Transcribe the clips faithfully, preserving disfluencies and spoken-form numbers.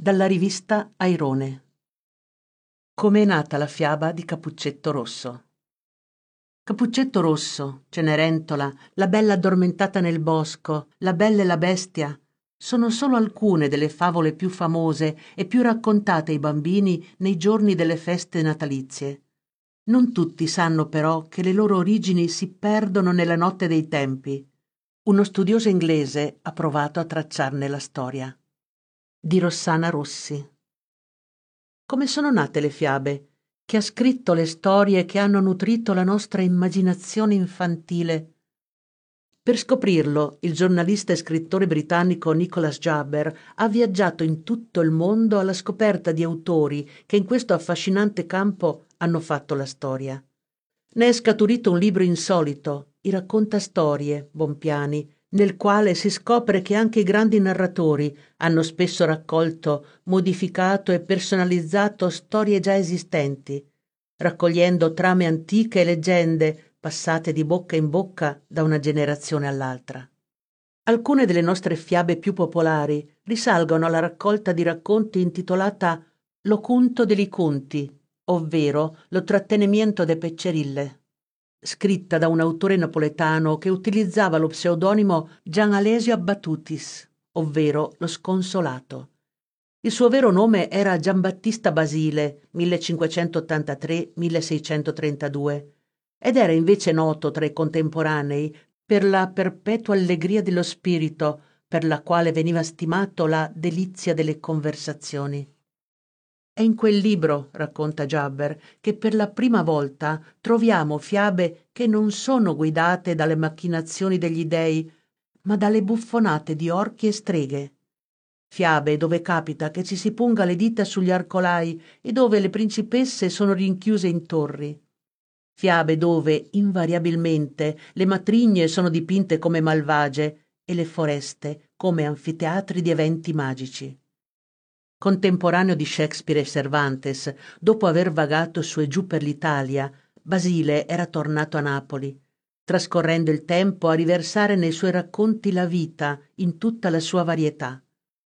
Dalla rivista Airone. Come è nata la fiaba di Cappuccetto Rosso. Cappuccetto Rosso, Cenerentola, la bella addormentata nel bosco, la bella e la bestia sono solo alcune delle favole più famose e più raccontate ai bambini nei giorni delle feste natalizie. Non tutti sanno però che le loro origini si perdono nella notte dei tempi. Uno studioso inglese ha provato a tracciarne la storia. Di Rossana Rossi. Come sono nate le fiabe? Chi ha scritto le storie che hanno nutrito la nostra immaginazione infantile? Per scoprirlo, il giornalista e scrittore britannico Nicholas Jabber ha viaggiato in tutto il mondo alla scoperta di autori che in questo affascinante campo hanno fatto la storia. Ne è scaturito un libro insolito, I raccontastorie, Bompiani, nel quale si scopre che anche i grandi narratori hanno spesso raccolto, modificato e personalizzato storie già esistenti, raccogliendo trame antiche e leggende passate di bocca in bocca da una generazione all'altra. Alcune delle nostre fiabe più popolari risalgono alla raccolta di racconti intitolata Lo cunto degli cunti, ovvero Lo trattenimiento de Peccerille, scritta da un autore napoletano che utilizzava lo pseudonimo Gian Alesio Abbatutis, ovvero lo sconsolato. Il suo vero nome era Giambattista Basile, millecinquecentottantatré milleseicentotrentadue, ed era invece noto tra i contemporanei per la perpetua allegria dello spirito, per la quale veniva stimato la delizia delle conversazioni. È in quel libro, racconta Jabber, che per la prima volta troviamo fiabe che non sono guidate dalle macchinazioni degli dei, ma dalle buffonate di orchi e streghe. Fiabe dove capita che ci si punga le dita sugli arcolai e dove le principesse sono rinchiuse in torri. Fiabe dove, invariabilmente, le matrigne sono dipinte come malvagie e le foreste come anfiteatri di eventi magici. Contemporaneo di Shakespeare e Cervantes, dopo aver vagato su e giù per l'Italia, Basile era tornato a Napoli, trascorrendo il tempo a riversare nei suoi racconti la vita in tutta la sua varietà.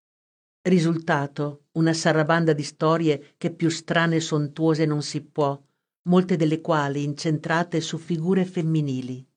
Risultato, una sarabanda di storie che più strane e sontuose non si può, molte delle quali incentrate su figure femminili.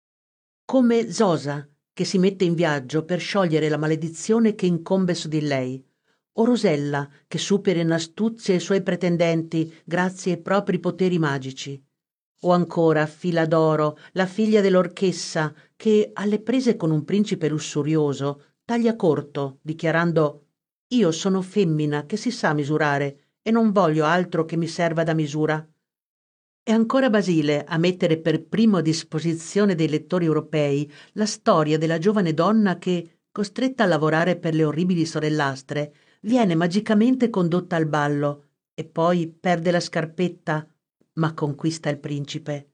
Come Zosa, che si mette in viaggio per sciogliere la maledizione che incombe su di lei, o Rosella, che supera in astuzia i suoi pretendenti grazie ai propri poteri magici, o ancora Filadoro, la figlia dell'orchessa, che, alle prese con un principe lussurioso, taglia corto, dichiarando «Io sono femmina che si sa misurare e non voglio altro che mi serva da misura». E ancora Basile a mettere per primo a disposizione dei lettori europei la storia della giovane donna che, costretta a lavorare per le orribili sorellastre, viene magicamente condotta al ballo e poi perde la scarpetta, ma conquista il principe.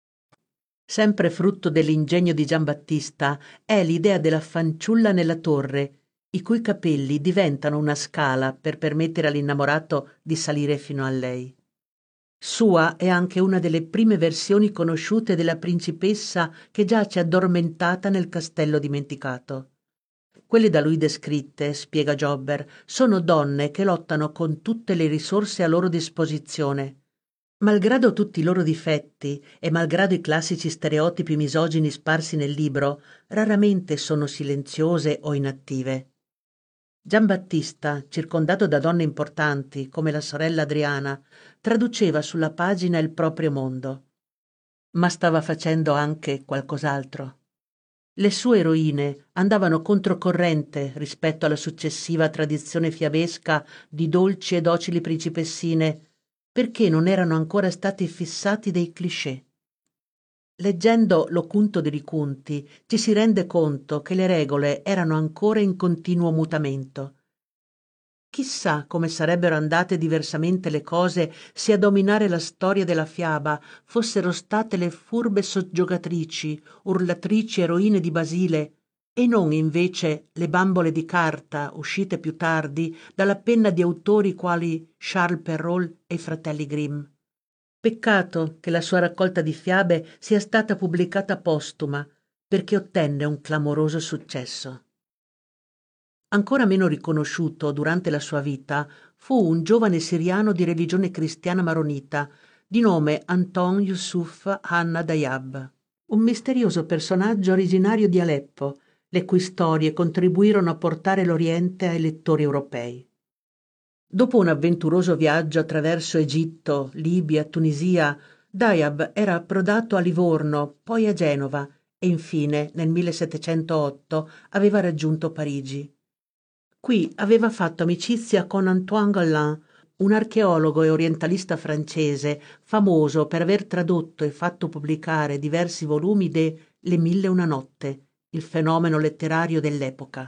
Sempre frutto dell'ingegno di Giambattista è l'idea della fanciulla nella torre, i cui capelli diventano una scala per permettere all'innamorato di salire fino a lei. Sua è anche una delle prime versioni conosciute della principessa che giace addormentata nel castello dimenticato. Quelle da lui descritte, spiega Jobber, sono donne che lottano con tutte le risorse a loro disposizione. Malgrado tutti i loro difetti e malgrado i classici stereotipi misogini sparsi nel libro, raramente sono silenziose o inattive. Giambattista, circondato da donne importanti come la sorella Adriana, traduceva sulla pagina il proprio mondo. Ma stava facendo anche qualcos'altro. Le sue eroine andavano controcorrente rispetto alla successiva tradizione fiabesca di dolci e docili principessine, perché non erano ancora stati fissati dei cliché. Leggendo L'Ocunto dei Ricunti ci si rende conto che le regole erano ancora in continuo mutamento. Chissà come sarebbero andate diversamente le cose se a dominare la storia della fiaba fossero state le furbe soggiogatrici, urlatrici eroine di Basile, e non invece le bambole di carta uscite più tardi dalla penna di autori quali Charles Perrault e i fratelli Grimm. Peccato che la sua raccolta di fiabe sia stata pubblicata postuma, perché ottenne un clamoroso successo. Ancora meno riconosciuto durante la sua vita fu un giovane siriano di religione cristiana maronita, di nome Anton Yusuf Hanna Dayab, un misterioso personaggio originario di Aleppo, le cui storie contribuirono a portare l'Oriente ai lettori europei. Dopo un avventuroso viaggio attraverso Egitto, Libia, Tunisia, Dayab era approdato a Livorno, poi a Genova e infine, nel millesettecentootto, aveva raggiunto Parigi. Qui aveva fatto amicizia con Antoine Galland, un archeologo e orientalista francese famoso per aver tradotto e fatto pubblicare diversi volumi de Le Mille e una notte, il fenomeno letterario dell'epoca.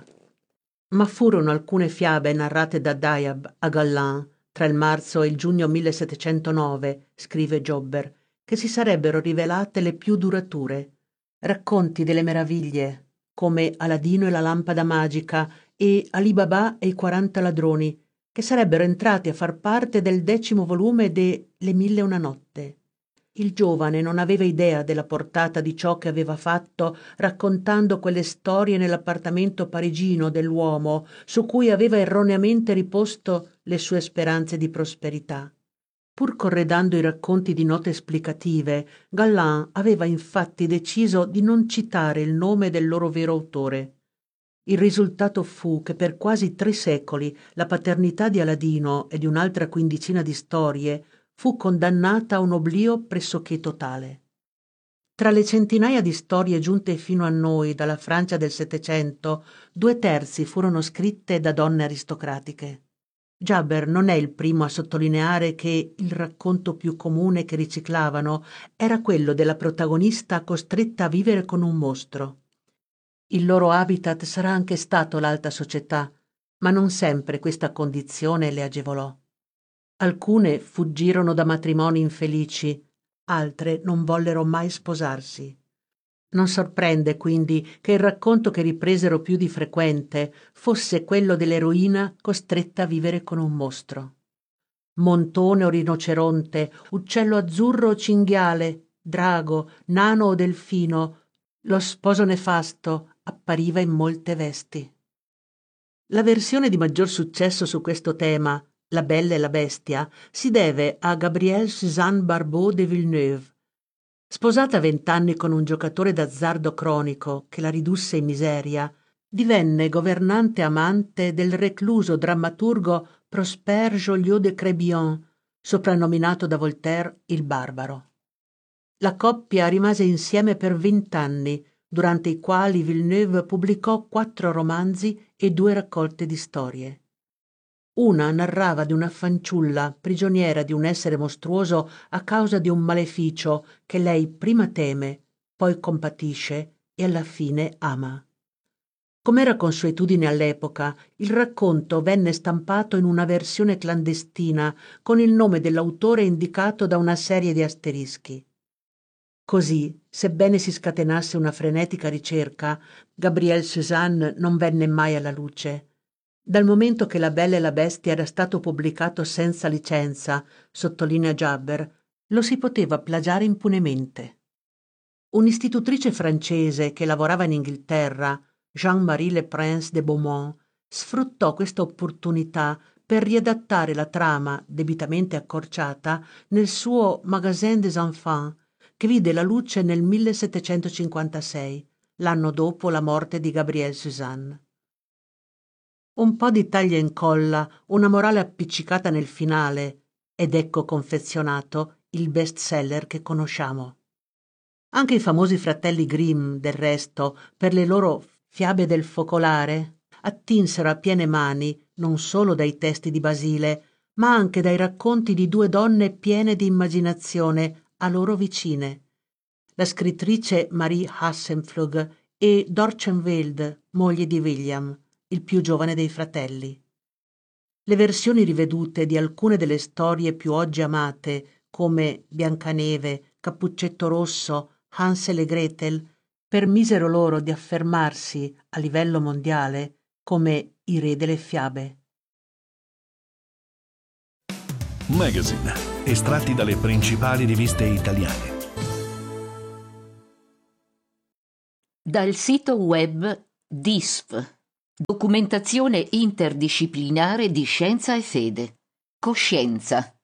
Ma furono alcune fiabe narrate da Dayab a Galland tra il marzo e il giugno millesettecentonove, scrive Jobber, che si sarebbero rivelate le più durature. Racconti delle meraviglie, come Aladino e la lampada magica e Ali Baba e i quaranta ladroni, che sarebbero entrati a far parte del decimo volume de Le Mille e una notte. Il giovane non aveva idea della portata di ciò che aveva fatto raccontando quelle storie nell'appartamento parigino dell'uomo su cui aveva erroneamente riposto le sue speranze di prosperità. Pur corredando i racconti di note esplicative, Galland aveva infatti deciso di non citare il nome del loro vero autore. Il risultato fu che per quasi tre secoli la paternità di Aladino e di un'altra quindicina di storie fu condannata a un oblio pressoché totale. Tra le centinaia di storie giunte fino a noi dalla Francia del Settecento, due terzi furono scritte da donne aristocratiche. Jabber non è il primo a sottolineare che il racconto più comune che riciclavano era quello della protagonista costretta a vivere con un mostro. Il loro habitat sarà anche stato l'alta società, ma non sempre questa condizione le agevolò. Alcune fuggirono da matrimoni infelici, altre non vollero mai sposarsi. Non sorprende quindi che il racconto che ripresero più di frequente fosse quello dell'eroina costretta a vivere con un mostro. Montone o rinoceronte, uccello azzurro o cinghiale, drago, nano o delfino, lo sposo nefasto appariva in molte vesti. La versione di maggior successo su questo tema, La Bella e la Bestia, si deve a Gabrielle Suzanne Barbeau de Villeneuve. Sposata a vent'anni con un giocatore d'azzardo cronico che la ridusse in miseria, divenne governante amante del recluso drammaturgo Prosper Joliot de Crébillon, soprannominato da Voltaire il Barbaro. La coppia rimase insieme per vent'anni, durante i quali Villeneuve pubblicò quattro romanzi e due raccolte di storie. Una narrava di una fanciulla prigioniera di un essere mostruoso a causa di un maleficio che lei prima teme, poi compatisce e alla fine ama. Com'era consuetudine all'epoca, il racconto venne stampato in una versione clandestina con il nome dell'autore indicato da una serie di asterischi. Così, sebbene si scatenasse una frenetica ricerca, Gabrielle Suzanne non venne mai alla luce. Dal momento che La Bella e la Bestia era stato pubblicato senza licenza, sottolinea Jabber, lo si poteva plagiare impunemente. Un'istitutrice francese che lavorava in Inghilterra, Jean-Marie Le Prince de Beaumont, sfruttò questa opportunità per riadattare la trama, debitamente accorciata, nel suo Magasin des Enfants, che vide la luce nel millesettecentocinquantasei, l'anno dopo la morte di Gabrielle Suzanne. Un po' di taglia e incolla, una morale appiccicata nel finale, ed ecco confezionato il bestseller che conosciamo. Anche i famosi fratelli Grimm, del resto, per le loro fiabe del focolare, attinsero a piene mani non solo dai testi di Basile, ma anche dai racconti di due donne piene di immaginazione a loro vicine, la scrittrice Marie Hassenpflug e Dorchenwald, moglie di William, il più giovane dei fratelli. Le versioni rivedute di alcune delle storie più oggi amate, come Biancaneve, Cappuccetto Rosso, Hansel e Gretel, permisero loro di affermarsi a livello mondiale come i re delle fiabe. Magazine, estratti dalle principali riviste italiane. Dal sito web D I S F Documentazione interdisciplinare di scienza e fede. Coscienza.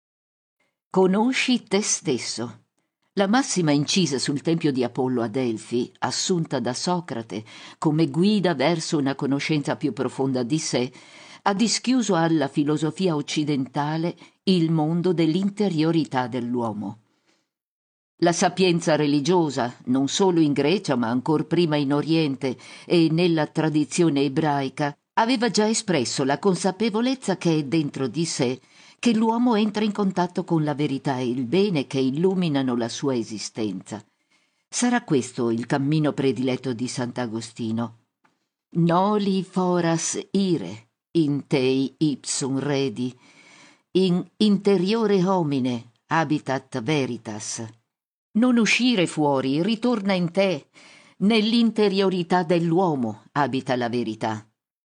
Conosci te stesso. La massima incisa sul tempio di Apollo a Delfi, assunta da Socrate come guida verso una conoscenza più profonda di sé, ha dischiuso alla filosofia occidentale il mondo dell'interiorità dell'uomo. La sapienza religiosa, non solo in Grecia ma ancor prima in Oriente e nella tradizione ebraica, aveva già espresso la consapevolezza che è dentro di sé, che l'uomo entra in contatto con la verità e il bene che illuminano la sua esistenza. Sarà questo il cammino prediletto di Sant'Agostino. Noli foras ire, in tei ipsum redi, in interiore homine habitat veritas. Non uscire fuori, ritorna in te, nell'interiorità dell'uomo abita la verità.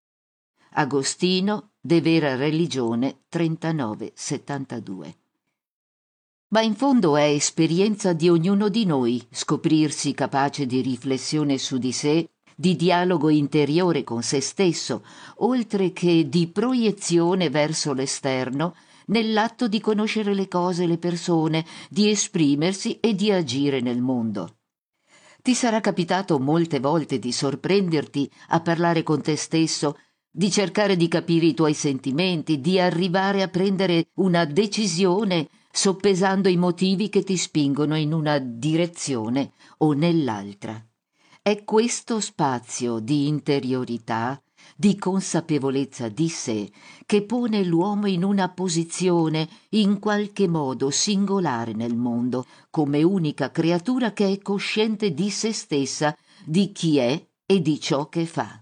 Agostino, De Vera Religione, trentanove settantadue. Ma in fondo è esperienza di ognuno di noi scoprirsi capace di riflessione su di sé, di dialogo interiore con se stesso, oltre che di proiezione verso l'esterno, nell'atto di conoscere le cose e le persone, di esprimersi e di agire nel mondo. Ti sarà capitato molte volte di sorprenderti a parlare con te stesso, di cercare di capire i tuoi sentimenti, di arrivare a prendere una decisione soppesando i motivi che ti spingono in una direzione o nell'altra. È questo spazio di interiorità, di consapevolezza di sé, che pone l'uomo in una posizione in qualche modo singolare nel mondo, come unica creatura che è cosciente di se stessa, di chi è e di ciò che fa.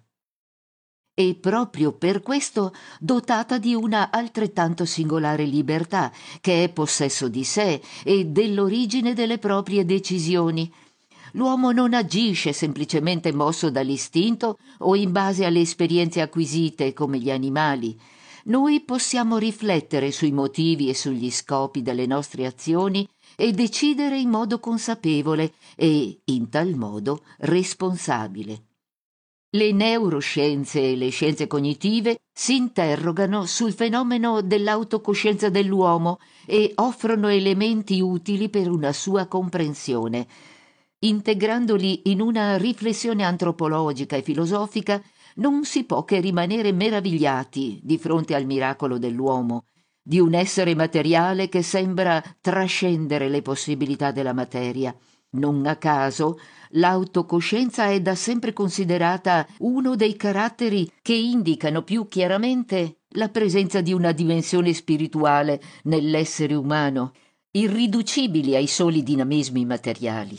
E proprio per questo dotata di una altrettanto singolare libertà, che è possesso di sé e dell'origine delle proprie decisioni. L'uomo non agisce semplicemente mosso dall'istinto o in base alle esperienze acquisite come gli animali. Noi possiamo riflettere sui motivi e sugli scopi delle nostre azioni e decidere in modo consapevole e, in tal modo, responsabile. Le neuroscienze e le scienze cognitive si interrogano sul fenomeno dell'autocoscienza dell'uomo e offrono elementi utili per una sua comprensione. Integrandoli in una riflessione antropologica e filosofica, non si può che rimanere meravigliati di fronte al miracolo dell'uomo, di un essere materiale che sembra trascendere le possibilità della materia. Non a caso, l'autocoscienza è da sempre considerata uno dei caratteri che indicano più chiaramente la presenza di una dimensione spirituale nell'essere umano, irriducibili ai soli dinamismi materiali.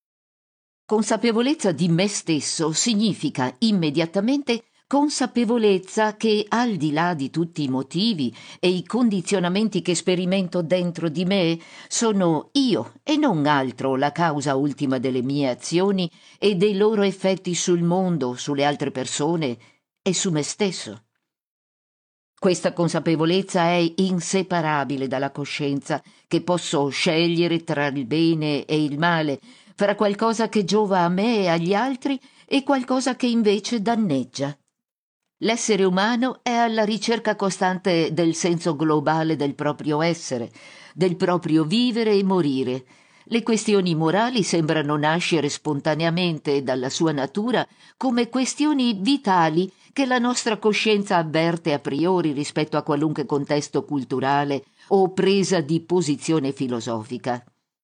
Consapevolezza di me stesso significa immediatamente consapevolezza che, al di là di tutti i motivi e i condizionamenti che sperimento dentro di me, sono io e non altro la causa ultima delle mie azioni e dei loro effetti sul mondo, sulle altre persone e su me stesso. Questa consapevolezza è inseparabile dalla coscienza che posso scegliere tra il bene e il male, fra qualcosa che giova a me e agli altri e qualcosa che invece danneggia. L'essere umano è alla ricerca costante del senso globale del proprio essere, del proprio vivere e morire. Le questioni morali sembrano nascere spontaneamente dalla sua natura come questioni vitali che la nostra coscienza avverte a priori rispetto a qualunque contesto culturale o presa di posizione filosofica.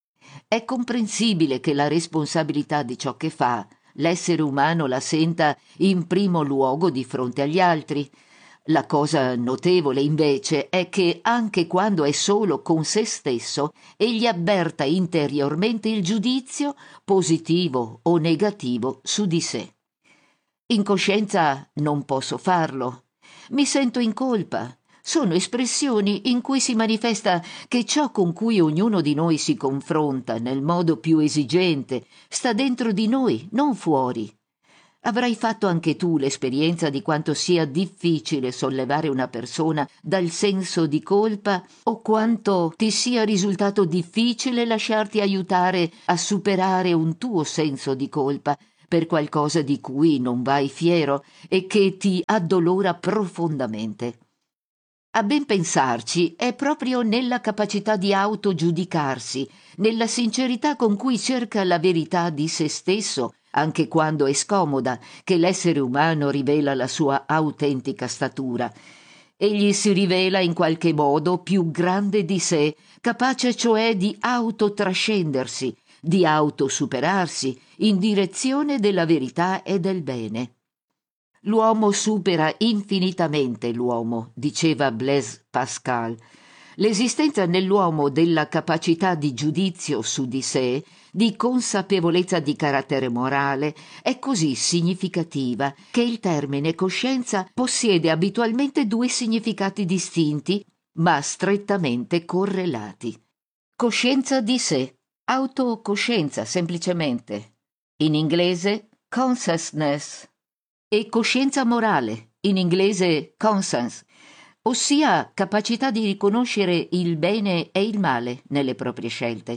È comprensibile che la responsabilità di ciò che fa l'essere umano la senta in primo luogo di fronte agli altri. La cosa notevole, invece, è che anche quando è solo con se stesso, egli avverta interiormente il giudizio, positivo o negativo, su di sé. In coscienza non posso farlo. Mi sento in colpa. Sono espressioni in cui si manifesta che ciò con cui ognuno di noi si confronta nel modo più esigente sta dentro di noi, non fuori. Avrai fatto anche tu l'esperienza di quanto sia difficile sollevare una persona dal senso di colpa o quanto ti sia risultato difficile lasciarti aiutare a superare un tuo senso di colpa, per qualcosa di cui non vai fiero e che ti addolora profondamente. A ben pensarci, è proprio nella capacità di autogiudicarsi, nella sincerità con cui cerca la verità di se stesso, anche quando è scomoda, che l'essere umano rivela la sua autentica statura. Egli si rivela in qualche modo più grande di sé, capace cioè di autotrascendersi, di autosuperarsi, in direzione della verità e del bene. L'uomo supera infinitamente l'uomo, diceva Blaise Pascal. L'esistenza nell'uomo della capacità di giudizio su di sé, di consapevolezza di carattere morale, è così significativa che il termine coscienza possiede abitualmente due significati distinti, ma strettamente correlati. Coscienza di sé, autocoscienza semplicemente. In inglese consciousness. E coscienza morale, in inglese conscience, ossia capacità di riconoscere il bene e il male nelle proprie scelte.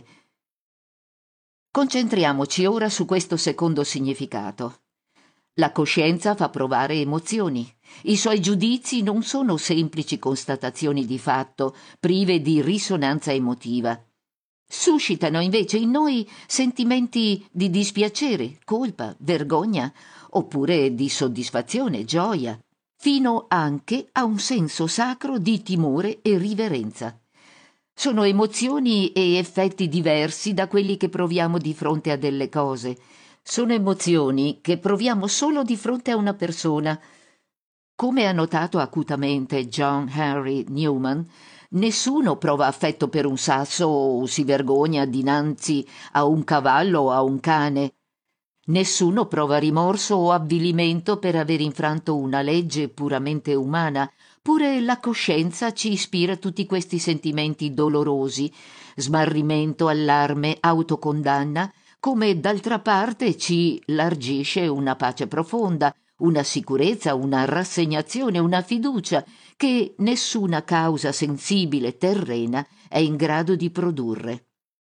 Concentriamoci ora su questo secondo significato. La coscienza fa provare emozioni. I suoi giudizi non sono semplici constatazioni di fatto, prive di risonanza emotiva. Suscitano invece in noi sentimenti di dispiacere, colpa, vergogna, oppure di soddisfazione, gioia, fino anche a un senso sacro di timore e riverenza. Sono emozioni e effetti diversi da quelli che proviamo di fronte a delle cose. Sono emozioni che proviamo solo di fronte a una persona. Come ha notato acutamente John Henry Newman, nessuno prova affetto per un sasso o si vergogna dinanzi a un cavallo o a un cane. Nessuno prova rimorso o avvilimento per aver infranto una legge puramente umana. Pure la coscienza ci ispira tutti questi sentimenti dolorosi, smarrimento, allarme, autocondanna, come d'altra parte ci largisce una pace profonda, una sicurezza, una rassegnazione, una fiducia che nessuna causa sensibile terrena è in grado di produrre.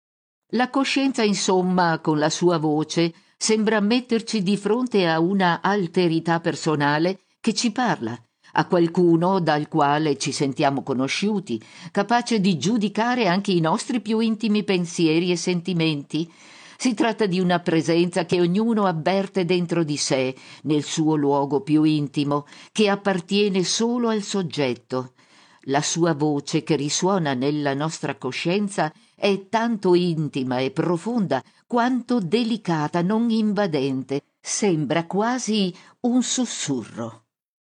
La coscienza, insomma, con la sua voce, sembra metterci di fronte a una alterità personale che ci parla, a qualcuno dal quale ci sentiamo conosciuti, capace di giudicare anche i nostri più intimi pensieri e sentimenti. Si tratta di una presenza che ognuno avverte dentro di sé, nel suo luogo più intimo, che appartiene solo al soggetto. La sua voce che risuona nella nostra coscienza è tanto intima e profonda quanto delicata, non invadente, sembra quasi un sussurro.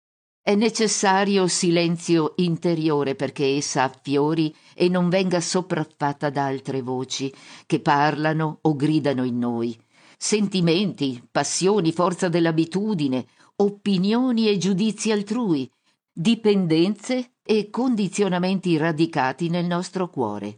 È necessario silenzio interiore perché essa affiori e non venga sopraffatta da altre voci che parlano o gridano in noi. Sentimenti, passioni, forza dell'abitudine, opinioni e giudizi altrui, dipendenze e condizionamenti radicati nel nostro cuore.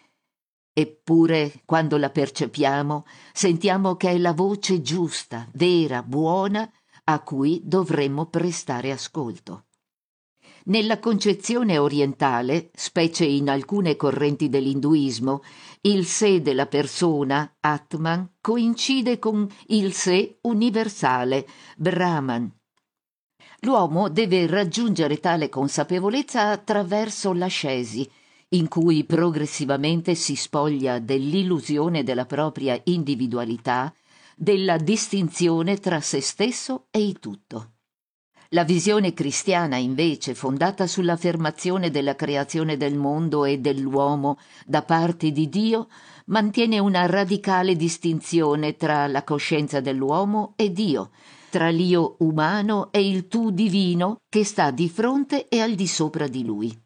Eppure, quando la percepiamo, sentiamo che è la voce giusta, vera, buona, a cui dovremmo prestare ascolto. Nella concezione orientale, specie in alcune correnti dell'induismo, il sé della persona, Atman, coincide con il sé universale, Brahman. L'uomo deve raggiungere tale consapevolezza attraverso l'ascesi, in cui progressivamente si spoglia dell'illusione della propria individualità, della distinzione tra se stesso e il tutto. La visione cristiana, invece, fondata sull'affermazione della creazione del mondo e dell'uomo da parte di Dio, mantiene una radicale distinzione tra la coscienza dell'uomo e Dio, tra l'io umano e il tu divino che sta di fronte e al di sopra di lui.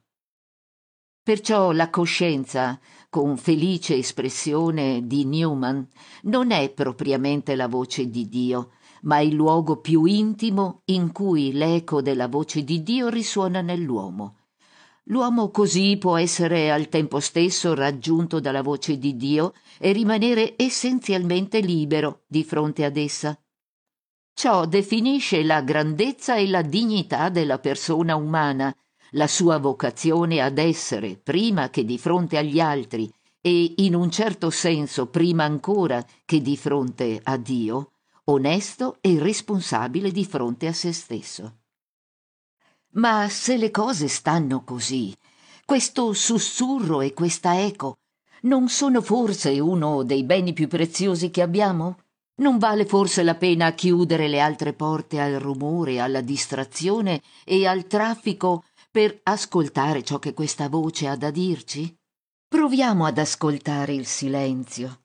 Perciò la coscienza, con felice espressione di Newman, non è propriamente la voce di Dio, ma il luogo più intimo in cui l'eco della voce di Dio risuona nell'uomo. L'uomo così può essere al tempo stesso raggiunto dalla voce di Dio e rimanere essenzialmente libero di fronte ad essa. Ciò definisce la grandezza e la dignità della persona umana, la sua vocazione ad essere, prima che di fronte agli altri e in un certo senso prima ancora che di fronte a Dio, onesto e responsabile di fronte a se stesso. Ma se le cose stanno così, questo sussurro e questa eco non sono forse uno dei beni più preziosi che abbiamo? Non vale forse la pena chiudere le altre porte al rumore, alla distrazione e al traffico per ascoltare ciò che questa voce ha da dirci? Proviamo ad ascoltare il silenzio.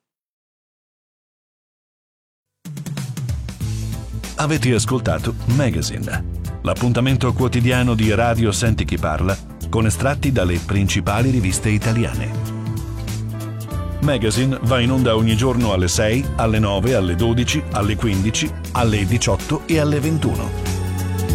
Avete ascoltato Magazine, l'appuntamento quotidiano di Radio Senti Chi Parla con estratti dalle principali riviste italiane. Magazine va in onda ogni giorno alle sei, alle nove, alle dodici, alle quindici, alle diciotto e alle ventuno.